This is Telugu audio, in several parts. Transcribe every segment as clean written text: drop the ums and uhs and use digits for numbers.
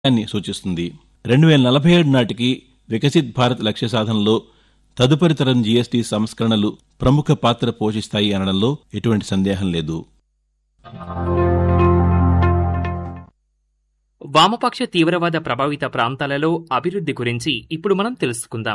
అని సూచిస్తుంది. 2047 నాటికి వికసిత్ భారత్ లక్ష్య సాధనలో తదుపరి తరం జీఎస్టీ సంస్కరణలు ప్రముఖ పాత్ర పోషిస్తాయి అనడంలో ఎటువంటి సందేహం లేదు. వామపక్ష తీవ్రవాద ప్రభావిత ప్రాంతాలలో అభివృద్ధి గురించి ఇప్పుడు మనం తెలుసుకుందాం.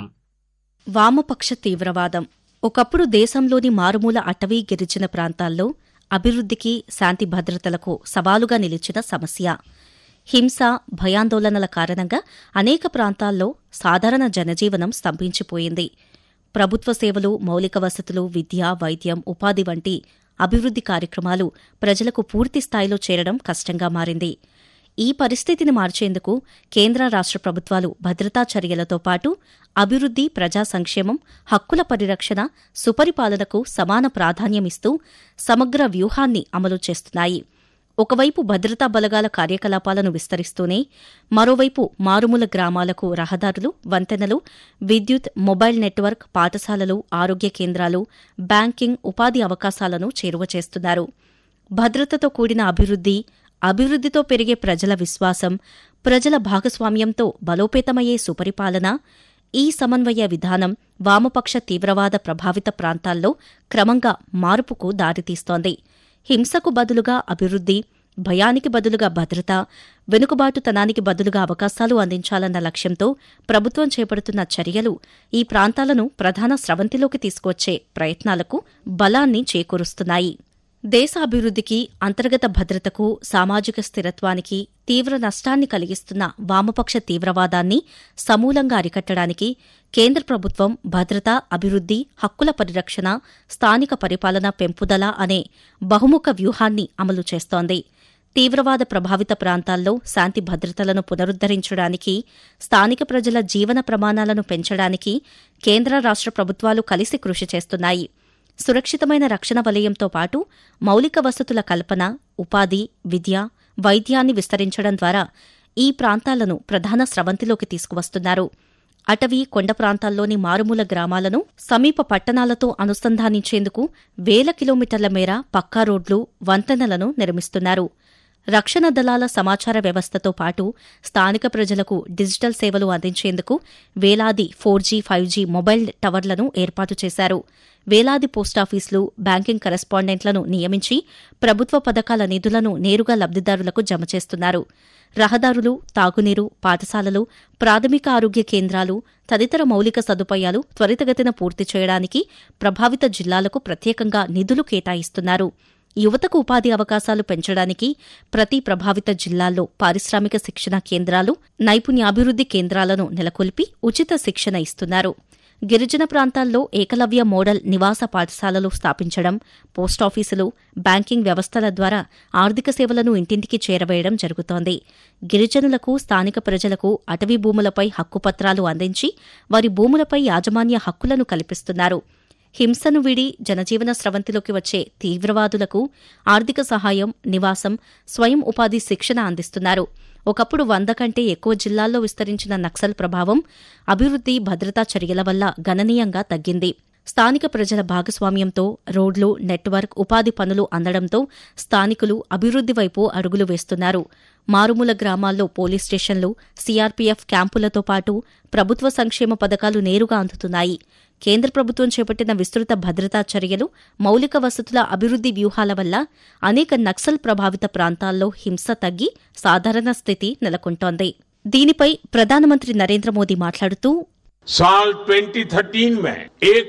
వామపక్ష తీవ్రవాదం ఒకప్పుడు దేశంలోని మారుమూల అటవీ గిరిజన ప్రాంతాల్లో అభివృద్ధికి, శాంతి భద్రతలకు సవాలుగా నిలిచిన సమస్య. హింస, భయాందోళనల కారణంగా అనేక ప్రాంతాల్లో సాధారణ జనజీవనం స్తంభించిపోయింది. ప్రభుత్వ సేవలు, మౌలిక వసతులు, విద్య, వైద్యం, ఉపాధి వంటి అభివృద్ధి కార్యక్రమాలు ప్రజలకు పూర్తి స్థాయిలో చేరడం కష్టంగా మారింది. ఈ పరిస్థితిని మార్చేందుకు కేంద్ర, రాష్ట్ర ప్రభుత్వాలు భద్రతా చర్యలతో పాటు అభివృద్ధి, ప్రజా సంక్షేమం, హక్కుల పరిరక్షణ, సుపరిపాలనకు సమాన ప్రాధాన్యమిస్తూ సమగ్ర వ్యూహాన్ని అమలు చేస్తున్నాయి. ఒకవైపు భద్రతా బలగాల కార్యకలాపాలను విస్తరిస్తూనే మరోవైపు మారుమూల గ్రామాలకు రహదారులు, వంతెనలు, విద్యుత్, మొబైల్ నెట్వర్క్, పాఠశాలలు, ఆరోగ్య కేంద్రాలు, బ్యాంకింగ్, ఉపాధి అవకాశాలను చేరువ చేస్తున్నారు. భద్రతతో కూడిన అభివృద్ధి, అభివృద్ధితో పెరిగే ప్రజల విశ్వాసం, ప్రజల భాగస్వామ్యంతో బలోపేతమయ్యే సుపరిపాలన, ఈ సమన్వయ విధానం వామపక్ష తీవ్రవాద ప్రభావిత ప్రాంతాల్లో క్రమంగా మార్పుకు దారితీస్తోంది. హింసకు బదులుగా అభివృద్ధి, భయానికి బదులుగా భద్రత, వెనుకబాటుతనానికి బదులుగా అవకాశాలు అందించాలన్న లక్ష్యంతో ప్రభుత్వం చేపడుతున్న చర్యలు ఈ ప్రాంతాలను ప్రధాన స్రవంతిలోకి తీసుకొచ్చే ప్రయత్నాలకు బలాన్ని చేకూరుస్తున్నాయి. దేశ అభివృద్ధికి, అంతర్గత భద్రతకు, సామాజిక స్థిరత్వానికి తీవ్ర నష్టాన్ని కలిగిస్తున్న వామపక్ష తీవ్రవాదాన్ని సమూలంగా అరికట్టడానికి కేంద్ర ప్రభుత్వం భద్రత, అభివృద్ధి, హక్కుల పరిరక్షణ, స్థానిక పరిపాలన పెంపుదల అనే బహుముఖ వ్యూహాన్ని అమలు చేస్తోంది. తీవ్రవాద ప్రభావిత ప్రాంతాల్లో శాంతి భద్రతలను పునరుద్దరించడానికి, స్థానిక ప్రజల జీవన ప్రమాణాలను పెంచడానికి కేంద్ర, రాష్ట్ర ప్రభుత్వాలు కలిసి కృషి చేస్తున్నాయి. సురక్షితమైన రక్షణ వలయంతో పాటు మౌలిక వసతుల కల్పన, ఉపాధి, విద్య, వైద్యాన్ని విస్తరించడం ద్వారా ఈ ప్రాంతాలను ప్రధాన స్రవంతిలోకి తీసుకువస్తున్నారు. అటవీ, కొండ ప్రాంతాల్లోని మారుమూల గ్రామాలను సమీప పట్టణాలతో అనుసంధానించేందుకు వేల కిలోమీటర్ల మేర పక్కా రోడ్లు, వంతెనలను నిర్మిస్తున్నారు. రక్షణ దళాల సమాచార వ్యవస్థతో పాటు స్థానిక ప్రజలకు డిజిటల్ సేవలు అందించేందుకు వేలాది 4G, 5G మొబైల్ టవర్లను ఏర్పాటు చేశారు. వేలాది పోస్టాఫీసులు, బ్యాంకింగ్ కరెస్పాండెంట్లను నియమించి ప్రభుత్వ పథకాల నిధులను నేరుగా లబ్దిదారులకు జమ చేస్తున్నారు. రహదారులు, తాగునీరు, పాఠశాలలు, ప్రాథమిక ఆరోగ్య కేంద్రాలు తదితర మౌలిక సదుపాయాలు త్వరితగతిన పూర్తి చేయడానికి ప్రభావిత జిల్లాలకు ప్రత్యేకంగా నిధులు కేటాయిస్తున్నారు. యువతకు ఉపాధి అవకాశాలు పెంచడానికి ప్రతి ప్రభావిత జిల్లాల్లో పారిశ్రామిక శిక్షణ కేంద్రాలు, నైపుణ్యాభివృద్ధి కేంద్రాలను నెలకొల్పి ఉచిత శిక్షణ ఇస్తున్నారు. గిరిజన ప్రాంతాల్లో ఏకలవ్య మోడల్ నివాస పాఠశాలలు స్థాపించడం, పోస్టాఫీసులు, బ్యాంకింగ్ వ్యవస్థల ద్వారా ఆర్థిక సేవలను ఇంటింటికి చేరవేయడం జరుగుతోంది. గిరిజనులకు, స్థానిక ప్రజలకు అటవీ భూములపై హక్కుపత్రాలు అందించి వారి భూములపై యాజమాన్య హక్కులను కల్పిస్తున్నారు. హింసను వీడి జనజీవన స్రవంతిలోకి వచ్చే తీవ్రవాదులకు ఆర్థిక సహాయం, నివాసం, స్వయం ఉపాధి శిక్షణ అందిస్తున్నారు. ఒకప్పుడు 100 కంటే ఎక్కువ జిల్లాల్లో విస్తరించిన నక్సల్ ప్రభావం అభివృద్ధి, భద్రతా చర్యల వల్ల గణనీయంగా తగ్గింది. స్థానిక ప్రజల భాగస్వామ్యంతో రోడ్లు, నెట్వర్క్, ఉపాధి పనులు అందడంతో స్థానికులు అభివృద్ధి వైపు అడుగులు వేస్తున్నారు. మారుమూల గ్రామాల్లో పోలీస్ స్టేషన్లు, సీఆర్పీఎఫ్ క్యాంపులతో పాటు ప్రభుత్వ సంక్షేమ పథకాలు నేరుగా అందుతున్నాయి. కేంద్ర ప్రభుత్వం చేపట్టిన విస్తృత భద్రతా చర్యలు, మౌలిక వసతుల అభివృద్ధి వ్యూహాల వల్ల అనేక నక్సల్ ప్రభావిత ప్రాంతాల్లో హింస తగ్గి సాధారణ స్థితి నెలకొంటోంది. దీనిపై ప్రధానమంత్రి నరేంద్ర మోదీ మాట్లాడుతూ, साल 2013 में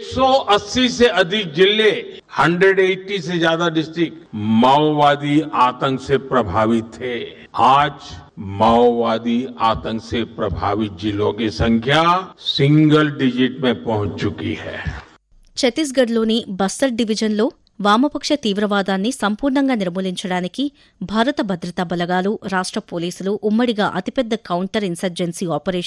180 से अधिक जिले, 180 से ज्यादा डिस्ट्रिक्ट माओवादी आतंक से प्रभावित थे. आज माओवादी आतंक से प्रभावित जिलों की संख्या सिंगल डिजिट में पहुंच चुकी है. ఛత్తీస్గఢ్లోని బస్తర్ డివిజన్లో వామపక్ష తీవ్రవాదాన్ని సంపూర్ణంగా నిర్మూలించడానికి భారత భద్రతా బలగాలు, రాష్ట్ర పోలీసులు ఉమ్మడిగా అతిపెద్ద కౌంటర్ ఇన్సర్జెన్సీ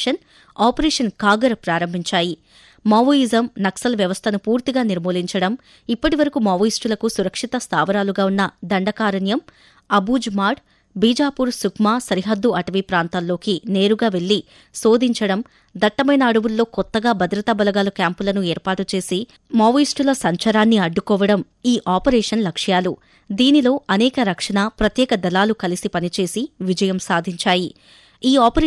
ఆపరేషన్ కాగర్ ప్రారంభించాయి. మావోయిజం, నక్సల్ వ్యవస్థను పూర్తిగా నిర్మూలించడం, ఇప్పటివరకు మావోయిస్టులకు సురక్షిత స్థావరాలుగా ఉన్న దండకారణ్యం, అబూజ్ మాడ్, బీజాపూర్, సుక్మా సరిహద్దు అటవీ ప్రాంతాల్లోకి నేరుగా వెళ్లి శోధించడం, దట్టమైన అడవుల్లో కొత్తగా భద్రతా బలగాల క్యాంపులను ఏర్పాటు చేసి మావోయిస్టుల సంచారాన్ని అడ్డుకోవడం ఈ ఆపరేషన్ లక్ష్యాలు. దీనిలో అనేక రక్షణ, ప్రత్యేక దళాలు కలిసి పనిచేసి విజయం సాధించాయి. ఈ ఆపరేషన్